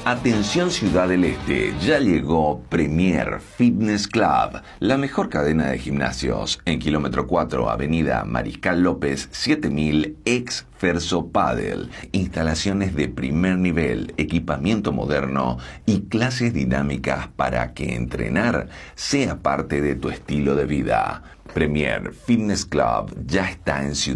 Atención Ciudad del Este, ya llegó Premier Fitness Club, la mejor cadena de gimnasios en kilómetro 4, avenida Mariscal López 7000, ex Ferso Padel. Instalaciones de primer nivel, equipamiento moderno y clases dinámicas para que entrenar sea parte de tu estilo de vida. Premier Fitness Club ya está en Ciudad